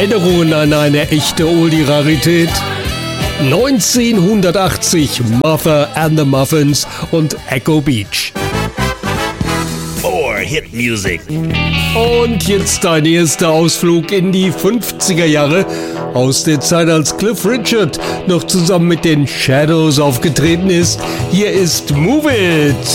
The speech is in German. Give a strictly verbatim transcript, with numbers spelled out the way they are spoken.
Erinnerungen an eine echte Oldie-Rarität. neunzehnhundertachtzig Martha and the Muffins und Echo Beach. More Hit Music. Und jetzt dein erster Ausflug in die fünfziger Jahre, aus der Zeit, als Cliff Richard noch zusammen mit den Shadows aufgetreten ist. Hier ist Move It!